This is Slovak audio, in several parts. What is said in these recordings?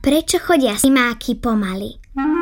prečo chodia slimáky pomaly?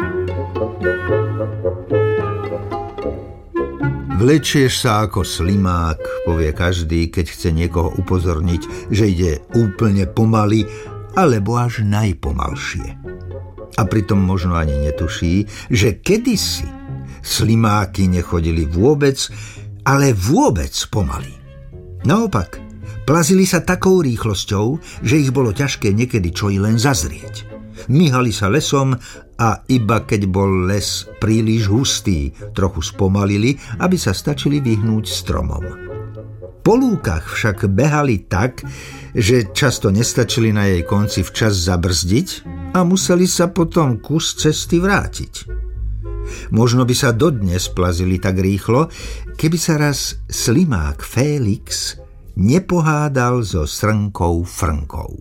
Vlečieš sa ako slimák, povie každý, keď chce niekoho upozorniť, že ide úplne pomaly, alebo až najpomalšie. A pritom možno ani netuší, že kedysi slimáky nechodili vôbec, ale vôbec pomaly. Naopak, plazili sa takou rýchlosťou, že ich bolo ťažké niekedy čo i len zazrieť. Myhali sa lesom a iba keď bol les príliš hustý, trochu spomalili, aby sa stačili vyhnúť stromom. Po lúkach však behali tak, že často nestačili na jej konci včas zabrzdiť a museli sa potom kus cesty vrátiť. Možno by sa dodnes plazili tak rýchlo, keby sa raz slimák Félix nepohádal so srnkou Frnkou.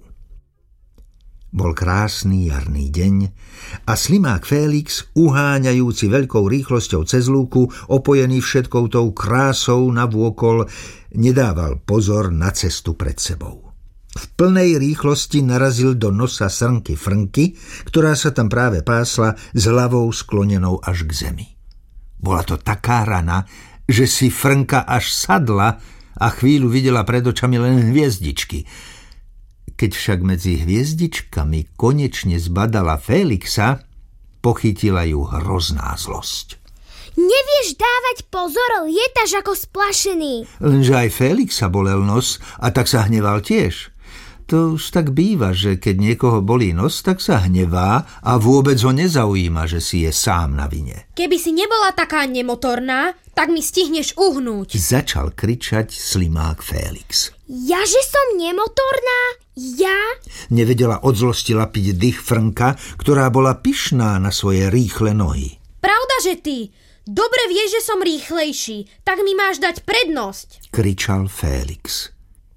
Bol krásny jarný deň a slimák Félix, uháňajúci veľkou rýchlosťou cez lúku, opojený všetkou tou krásou navôkol, nedával pozor na cestu pred sebou. V plnej rýchlosti narazil do nosa srnky Frnky, ktorá sa tam práve pásla s hlavou sklonenou až k zemi. Bola to taká rana, že si Frnka až sadla a chvíľu videla pred očami len hviezdičky. Keď však medzi hviezdičkami konečne zbadala Félixa, pochytila ju hrozná zlosť. Nevieš dávať pozor, lietaš ako splašený. Lenže aj Félixa bolel nos a tak sa hneval tiež. To už tak býva, že keď niekoho bolí nos, tak sa hnevá a vôbec ho nezaujíma, že si je sám na vine. Keby si nebola taká nemotorná, tak mi stihneš uhnúť. Začal kričať slimák Félix. Ja, že som nemotorná? Ja? Nevedela od zlosti lapiť dých Frnka, ktorá bola pyšná na svoje rýchle nohy. Pravda, že ty? Dobre vieš, že som rýchlejší, tak mi máš dať prednosť, kričal Félix.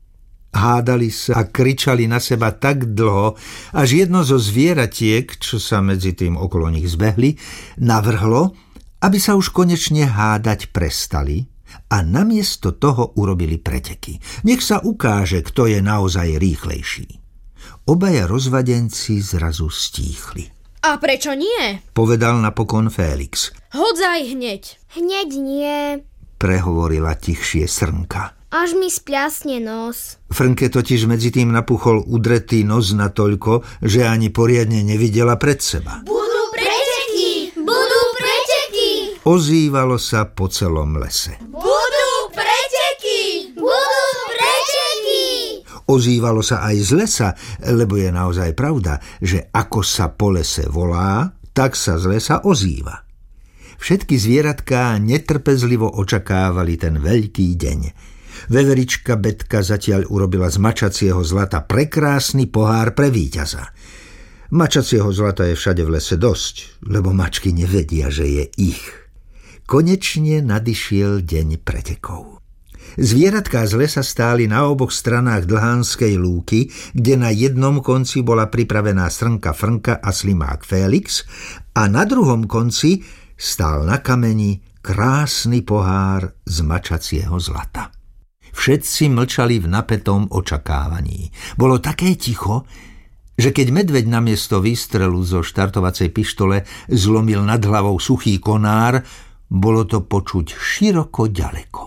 Hádali sa a kričali na seba tak dlho, až jedno zo zvieratiek, čo sa medzi tým okolo nich zbehli, navrhlo, aby sa už konečne hádať prestali a namiesto toho urobili preteky. Nech sa ukáže, kto je naozaj rýchlejší. Obaja rozvadenci zrazu stíchli. A prečo nie? Povedal napokon Félix. Hodzaj hneď. Hneď nie, prehovorila tichšie Srnka. Až mi spľasne nos. Frnke totiž medzi tým napuchol udretý nos natoľko, že ani poriadne nevidela pred seba. Budú preteky! Budú preteky! Ozývalo sa po celom lese. Budú preteky! Budú preteky! Ozývalo sa aj z lesa, lebo je naozaj pravda, že ako sa po lese volá, tak sa z lesa ozýva. Všetky zvieratká netrpezlivo očakávali ten veľký deň. Veverička Betka zatiaľ urobila z mačacieho zlata prekrásny pohár pre víťaza. Mačacieho zlata je všade v lese dosť, lebo mačky nevedia, že je ich. Konečne nadišiel deň pretekov. Zvieratká z lesa stáli na oboch stranách Dlhánskej lúky, kde na jednom konci bola pripravená srnka Frnka a slimák Félix a na druhom konci stál na kameni krásny pohár z mačacieho zlata. Všetci mlčali v napätom očakávaní. Bolo také ticho, že keď medveď namiesto výstrelu zo štartovacej pištole zlomil nad hlavou suchý konár, bolo to počuť široko ďaleko.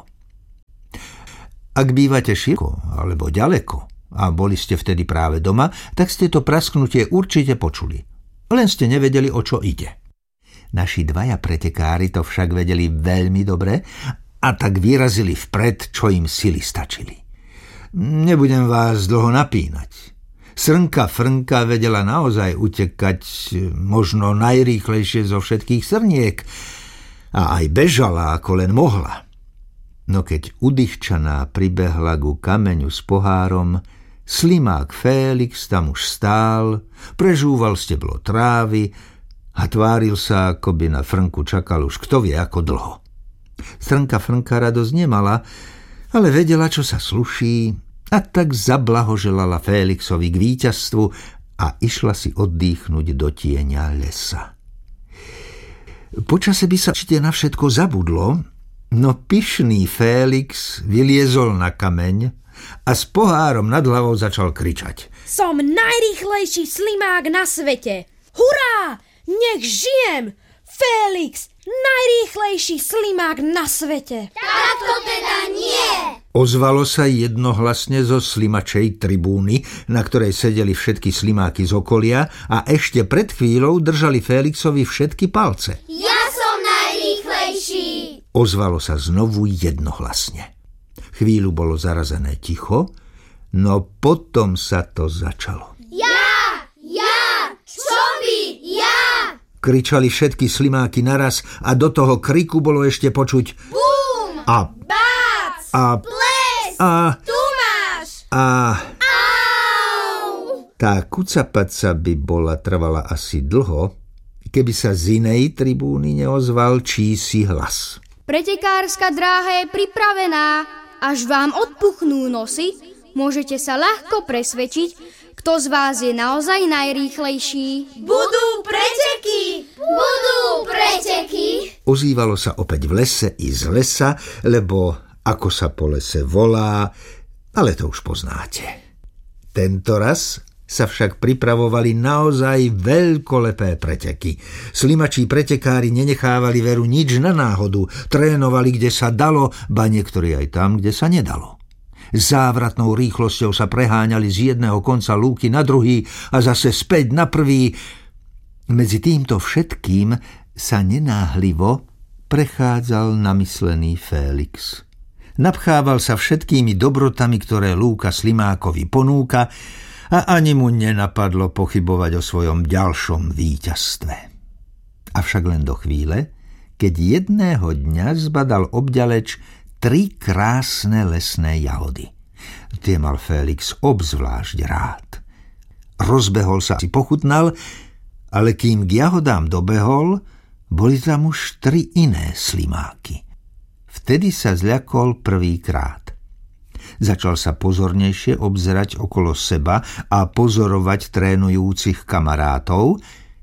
Ak bývate široko alebo ďaleko a boli ste vtedy práve doma, tak ste to prasknutie určite počuli. Len ste nevedeli, o čo ide. Naši dvaja pretekári to však vedeli veľmi dobre a tak vyrazili vpred, čo im sily stačili. Nebudem vás dlho napínať. Srnka Frnka vedela naozaj utekať možno najrýchlejšie zo všetkých srniek a aj bežala, ako len mohla. No keď udýchčaná pribehla ku kameňu s pohárom, slimák Félix tam už stál, prežúval steblo trávy a tváril sa, ako by na Frnku čakal už kto vie ako dlho. Srnka Frnka radosť nemala, ale vedela, čo sa sluší, a tak zablahoželala Félixovi k víťazstvu a išla si oddychnúť do tieňa lesa. Počase by sa určite na všetko zabudlo, no pyšný Félix vyliezol na kameň a s pohárom nad hlavou začal kričať. Som najrýchlejší slimák na svete. Hurá! Nech žijem! Félix, najrýchlejší slimák na svete. Takto teda nie! Ozvalo sa jednohlasne zo slimačej tribúny, na ktorej sedeli všetky slimáky z okolia a ešte pred chvíľou držali Félixovi všetky palce. Ja som najrýchlejší! Ozvalo sa znovu jednohlasne. Chvíľu bolo zarazené ticho, no potom sa to začalo. Ja! Čo by? Ja! Kričali všetky slimáky naraz a do toho kriku bolo ešte počuť Bum! a Bác! a Ples! a Tu máš! a Au! tá kucapaca by bola trvala asi dlho, keby sa z inej tribúny neozval čísi hlas. Pretekárska dráha je pripravená. Až vám odpuchnú nosy, môžete sa ľahko presvedčiť, kto z vás je naozaj najrýchlejší. Budú preteky! Budú preteky! Ozývalo sa opäť v lese i z lesa, lebo ako sa po lese volá, ale to už poznáte. Tento raz sa však pripravovali naozaj veľkolepé preteky. Slimačí pretekári nenechávali veru nič na náhodu, trénovali, kde sa dalo, ba niektorí aj tam, kde sa nedalo. Závratnou rýchlosťou sa preháňali z jedného konca lúky na druhý a zase späť na prvý. Medzi týmto všetkým sa nenáhlivo prechádzal namyslený Félix. Napchával sa všetkými dobrotami, ktoré lúka slimákovi ponúka, a ani mu nenapadlo pochybovať o svojom ďalšom víťazstve. Avšak len do chvíle, keď jedného dňa zbadal obďaleč 3 krásne lesné jahody. Tie mal Félix obzvlášť rád. Rozbehol sa si pochutnal, ale kým k jahodám dobehol, boli tam už 3 iné slimáky. Vtedy sa zľakol prvýkrát. Začal sa pozornejšie obzerať okolo seba a pozorovať trénujúcich kamarátov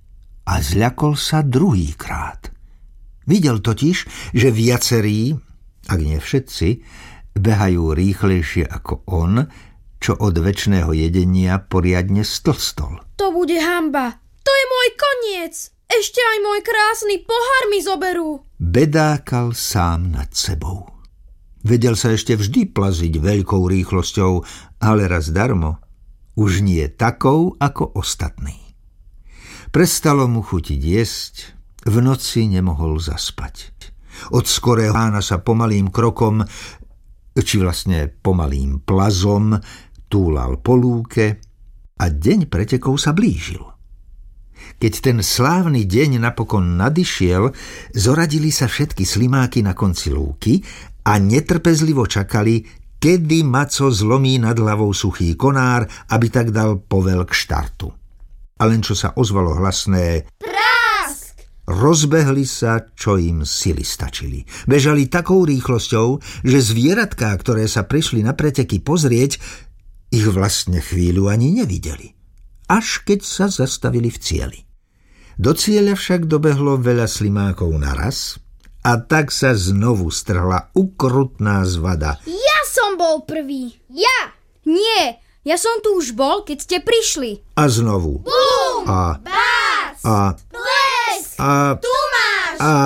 a zľakol sa druhýkrát. Videl totiž, že viacerí, ak nie všetci, behajú rýchlejšie ako on, čo od večného jedenia poriadne stlstol. To bude hanba. To je môj koniec. Ešte aj môj krásny pohár mi zoberú. Bedákal sám nad sebou. Vedel sa ešte vždy plaziť veľkou rýchlosťou, ale raz darmo. Už nie takou ako ostatní. Prestalo mu chutiť jesť, v noci nemohol zaspať. Od skorého rána sa pomalým krokom, či vlastne pomalým plazom, túlal po lúke a deň pretekov sa blížil. Keď ten slávny deň napokon nadišiel, zoradili sa všetky slimáky na konci lúky a netrpezlivo čakali, kedy Maco zlomí nad hlavou suchý konár, aby tak dal povel k štartu. A len čo sa ozvalo hlasné Prásk! Rozbehli sa, čo im sily stačili. Bežali takou rýchlosťou, že zvieratká, ktoré sa prišli na preteky pozrieť, ich vlastne chvíľu ani nevideli. Až keď sa zastavili v cieli. Do cieľa však dobehlo veľa slimákov naraz a tak sa znovu strhla ukrutná zvada. Ja som bol prvý. Ja! Nie, ja som tu už bol, keď ste prišli. A znovu. Bum! A Bác! a Ples! a Tu máš! a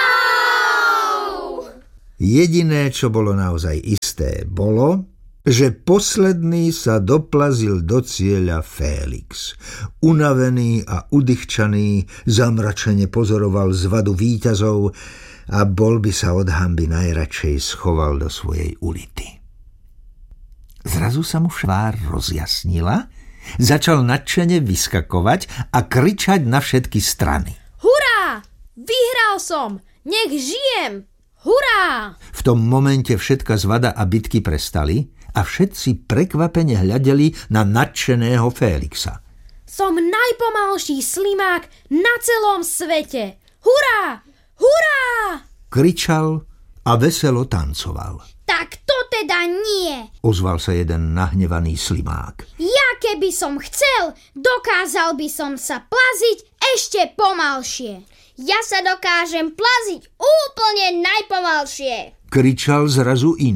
Au! jediné, čo bolo naozaj isté, bolo, že posledný sa doplazil do cieľa Félix. Unavený a udýchčaný zamračene pozoroval zvadu víťazov a bol by sa od hanby najradšej schoval do svojej ulity. Zrazu sa mu tvár rozjasnila, začal nadšene vyskakovať a kričať na všetky strany. Hurá! Vyhral som! Nech žijem! Hurá! V tom momente všetka zvada a bitky prestali a všetci prekvapene hľadeli na nadšeného Félixa. Som najpomalší slimák na celom svete! Hurá! Hurá! Kričal a veselo tancoval. Tak to teda nie. Ozval sa jeden nahnevaný slimák. Ja keby som chcel, dokázal by som sa plaziť ešte pomalšie. Ja sa dokážem plaziť úplne najpomalšie. Kričal zrazu iný.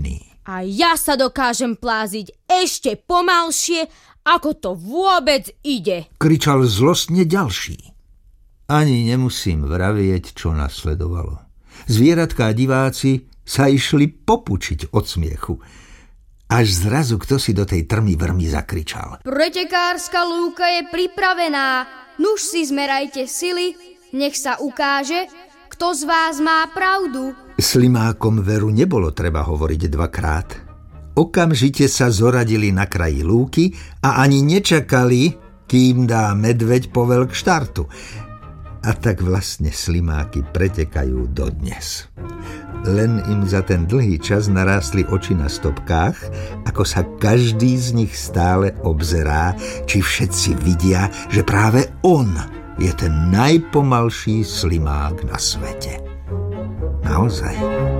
A ja sa dokážem pláziť ešte pomalšie, ako to vôbec ide. Kričal zlostne ďalší. Ani nemusím vravieť, čo nasledovalo. Zvieratka a diváci sa išli popučiť od smiechu. Až zrazu kto si do tej trmy vrmy zakričal. Pretekárska lúka je pripravená. Nuž si zmerajte sily, nech sa ukáže, kto z vás má pravdu. Slimákom veru nebolo treba hovoriť dvakrát. Okamžite sa zoradili na kraji lúky a ani nečakali, kým dá medveď povel k štartu. A tak vlastne slimáky pretekajú dodnes. Len im za ten dlhý čas narástli oči na stopkách, ako sa každý z nich stále obzerá, či všetci vidia, že práve on je ten najpomalší slimák na svete. Naozaj.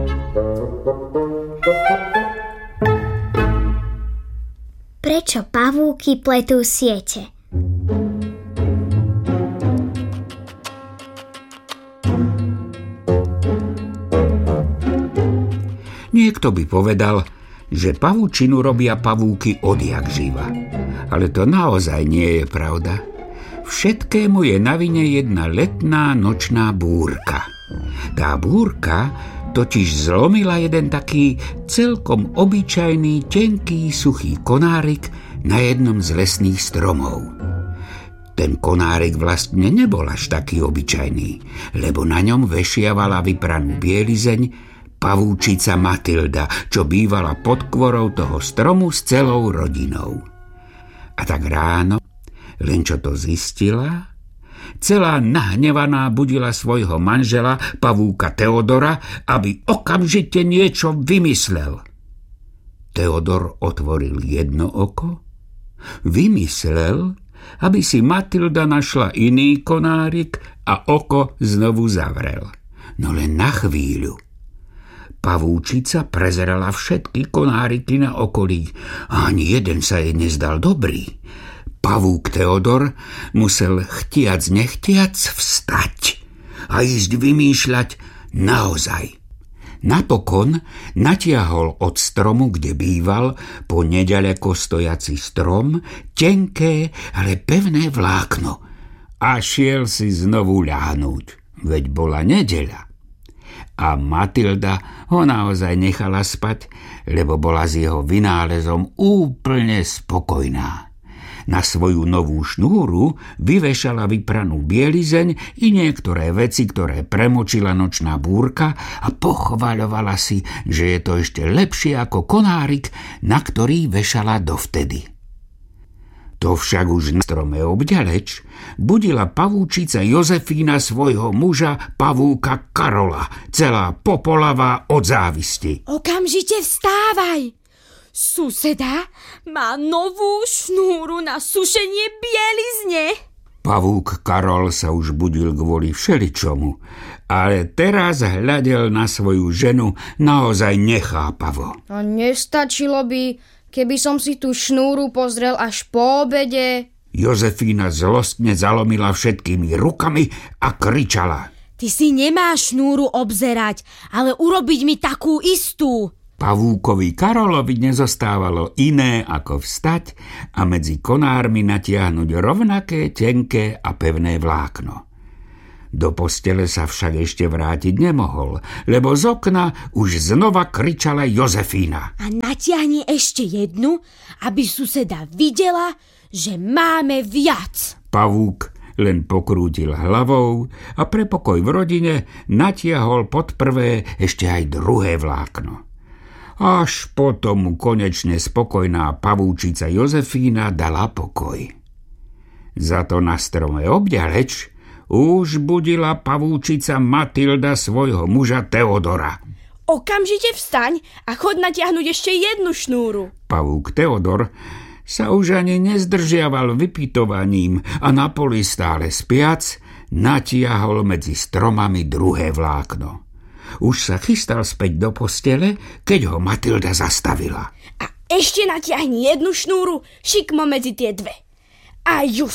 Prečo pavúky pletú siete? Niekto by povedal, že pavučinu robia pavúky odjak živa. Ale to naozaj nie je pravda. Všetkému je na vine jedna letná nočná búrka. Tá búrka totiž zlomila jeden taký celkom obyčajný, tenký, suchý konárik na jednom z lesných stromov. Ten konárik vlastne nebol až taký obyčajný, lebo na ňom vešiavala vypranú bielizeň pavúčica Matilda, čo bývala pod kvorou toho stromu s celou rodinou. A tak ráno, len čo to zistila, celá nahnevaná budila svojho manžela, pavúka Teodora, aby okamžite niečo vymyslel. Teodor otvoril jedno oko, vymyslel, aby si Matilda našla iný konárik a oko znovu zavrel. No len na chvíľu. Pavúčica prezerala všetky konáriky na okolí a ani jeden sa jej nezdal dobrý. Pavúk Teodor musel chtiac nechtiac vstať a ísť vymýšľať naozaj. Napokon natiahol od stromu, kde býval, po neďaleko stojaci strom, tenké, ale pevné vlákno a šiel si znovu ľahnúť, veď bola nedeľa. A Matilda ho naozaj nechala spať, lebo bola s jeho vynálezom úplne spokojná. Na svoju novú šnúru vyvešala vypranú bielizeň i niektoré veci, ktoré premočila nočná búrka a pochvaľovala si, že je to ešte lepšie ako konárik, na ktorý vešala dovtedy. To však už na strome obďaleč budila pavúčica Jozefína svojho muža, pavúka Karola, celá popolavá od závisti. Okamžite vstávaj! Suseda má novú šnúru na sušenie bielizne. Pavúk Karol sa už budil kvôli všeličomu, ale teraz hľadel na svoju ženu naozaj nechápavo. A nestačilo by, keby som si tú šnúru pozrel až po obede. Jozefína zlostne zalomila všetkými rukami a kričala. Ty si nemáš šnúru obzerať, ale urobiť mi takú istú. Pavúkovi Karolovi nezostávalo iné ako vstať a medzi konármi natiahnuť rovnaké, tenké a pevné vlákno. Do postele sa však ešte vrátiť nemohol, lebo z okna už znova kričala Jozefína. A natiahni ešte jednu, aby suseda videla, že máme viac. Pavúk len pokrútil hlavou a pre pokoj v rodine natiahol pod prvé ešte aj druhé vlákno. Až potom mu konečne spokojná pavúčica Jozefína dala pokoj. Za to na strome obďaleč už budila pavúčica Matilda svojho muža Teodora. Okamžite vstaň a chod natiahnuť ešte jednu šnúru. Pavúk Teodor sa už ani nezdržiaval vypytovaním a na poli stále spiac natiahol medzi stromami druhé vlákno. Už sa chystal späť do postele, keď ho Matilda zastavila. A ešte natiahni jednu šnúru šikmo medzi tie dve. A just.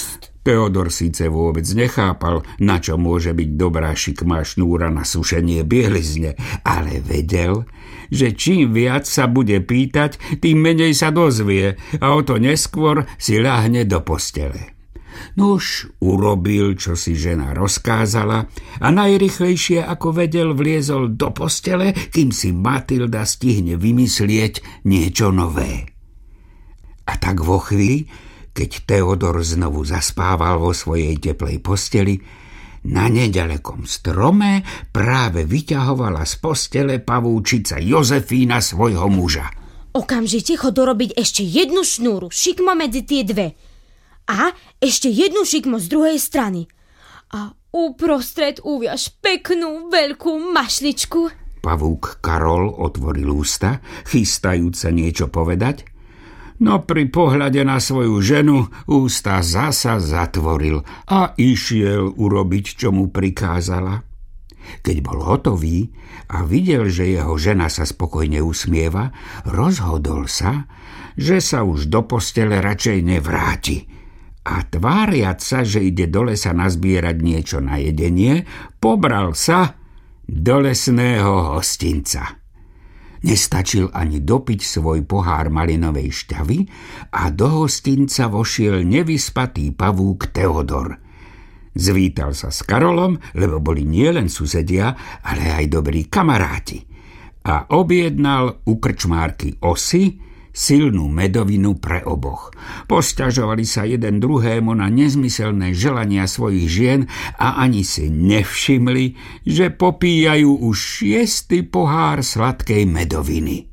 Teodor síce vôbec nechápal, na čo môže byť dobrá šikmá šnúra na sušenie bielizne, ale vedel, že čím viac sa bude pýtať, tým menej sa dozvie a o to neskôr si ľahne do postele. Nuž urobil, čo si žena rozkázala a najrychlejšie, ako vedel, vliezol do postele, kým si Matilda stihne vymyslieť niečo nové. A tak vo chvíli, keď Teodor znovu zaspával vo svojej teplej posteli, na nedalekom strome práve vyťahovala z postele pavúčica Jozefína svojho muža. Okamžite chod dorobiť ešte jednu šnúru, šikmo medzi tie dve. A ešte jednu šikmo z druhej strany. A uprostred uviaž peknú veľkú mašličku. Pavúk Karol otvoril ústa, chystajúce niečo povedať, no pri pohľade na svoju ženu ústa zasa zatvoril a išiel urobiť, čo mu prikázala. Keď bol hotový a videl, že jeho žena sa spokojne usmieva, rozhodol sa, že sa už do postele radšej nevráti. A tváriac sa, že ide do lesa nazbierať niečo na jedenie, pobral sa do lesného hostinca. Nestačil ani dopiť svoj pohár malinovej šťavy a do hostinca vošiel nevyspatý pavúk Teodor. Zvítal sa s Karolom, lebo boli nielen susedia, ale aj dobrí kamaráti. A objednal u krčmárky Osy silnú medovinu pre oboch. Posťažovali sa jeden druhému na nezmyselné želania svojich žien a ani si nevšimli, že popíjajú už 6. pohár sladkej medoviny.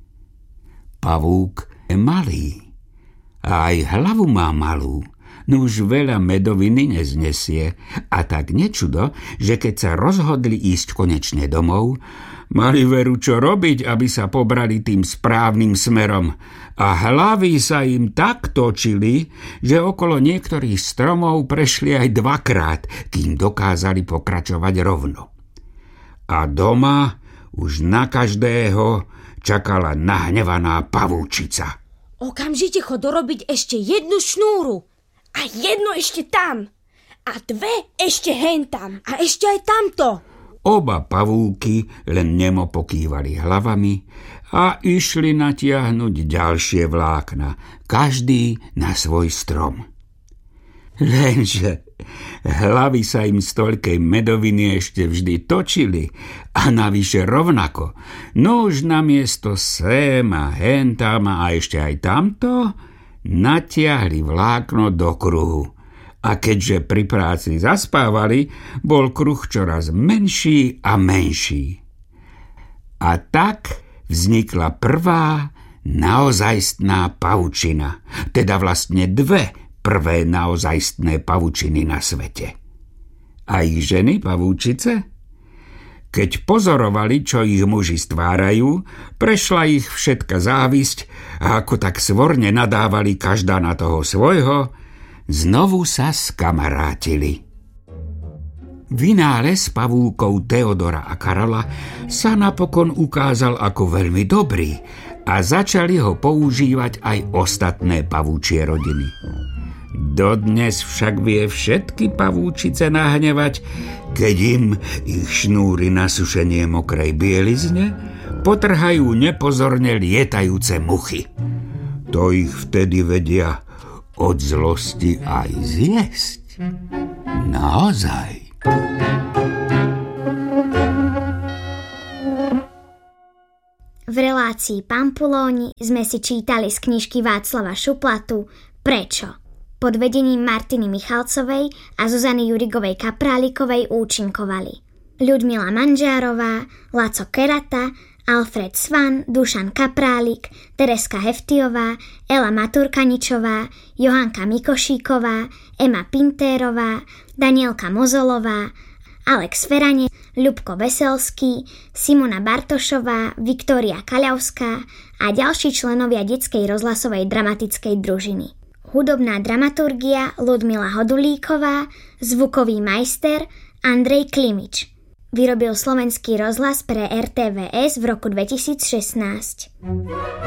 Pavúk je malý a aj hlavu má malú, no už veľa medoviny neznesie a tak nečudo, že keď sa rozhodli ísť konečne domov, mali veru čo robiť, aby sa pobrali tým správnym smerom a hlavy sa im tak točili, že okolo niektorých stromov prešli aj 2-krát, kým dokázali pokračovať rovno. A doma už na každého čakala nahnevaná pavúčica. Okamžite chod dorobiť ešte jednu šnúru. A jednu ešte tam. A 2 ešte hentam. A ešte aj tamto. Oba pavúky len nemo pokývali hlavami a išli natiahnuť ďalšie vlákna, každý na svoj strom. Lenže hlavy sa im z toľkej medoviny ešte vždy točili a navyše rovnako. No už namiesto sem a hentam a ešte aj tamto natiahli vlákno do kruhu. A keďže pri práci zaspávali, bol kruh čoraz menší a menší. A tak vznikla prvá naozajstná pavučina, teda vlastne 2 prvé naozajstné pavučiny na svete. A ich ženy, pavúčice? Keď pozorovali, čo ich muži stvárajú, prešla ich všetka závisť a ako tak svorne nadávali každá na toho svojho, znovu sa skamarátili. Vynález pavúkov Teodora a Karola sa napokon ukázal ako veľmi dobrý a začali ho používať aj ostatné pavúčie rodiny. Dodnes však vie všetky pavúčice nahnevať, keď im ich šnúry na sušenie mokrej bielizne potrhajú nepozorne lietajúce muchy. To ich vtedy vedia od zlosti aj zjesť. Naozaj. V relácii Pampulóni sme si čítali z knižky Václava Šuplatu Prečo? Pod vedením Martiny Michalcovej a Zuzany Jurigovej Kaprálikovej účinkovali Ľudmila Manžárová, Laco Kerata, Alfred Svan, Dušan Kaprálik, Tereska Heftiová, Ela Maturkaničová, Johanka Mikošíková, Ema Pintérová, Danielka Mozolová, Alex Ferane, Ľubko Veselský, Simona Bartošová, Viktória Kaľavská a ďalší členovia detskej rozhlasovej dramatickej družiny. Hudobná dramaturgia Ľudmila Hodulíková, zvukový majster Andrej Klimič. Vyrobil Slovenský rozhlas pre RTVS v roku 2016.